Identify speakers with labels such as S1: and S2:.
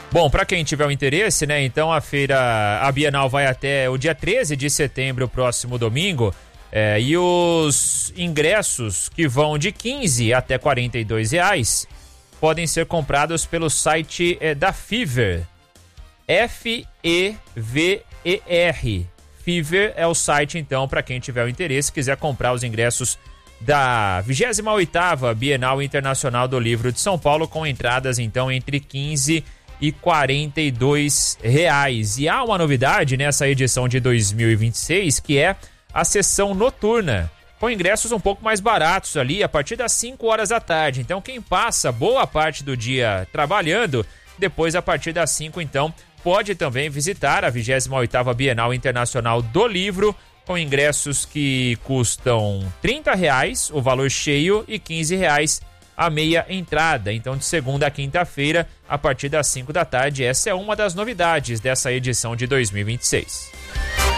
S1: Bom, para quem tiver o interesse, né, então a Bienal vai até o dia 13 de setembro, próximo domingo, e os ingressos que vão de 15 até R$42 podem ser comprados pelo site da Fever, F-E-V-E-R. Fever é o site, então, para quem tiver o interesse, quiser comprar os ingressos da 28ª Bienal Internacional do Livro de São Paulo, com entradas, então, entre 15 e R$42. E há uma novidade nessa edição de 2026, que é a sessão noturna, com ingressos um pouco mais baratos ali, a partir das 5 horas da tarde. Então, quem passa boa parte do dia trabalhando, depois, a partir das 5, então, pode também visitar a 28ª Bienal Internacional do Livro, com ingressos que custam R$30, o valor cheio, e R$15 a meia entrada. Então, de segunda a quinta-feira, a partir das 5 da tarde. Essa é uma das novidades dessa edição de 2026.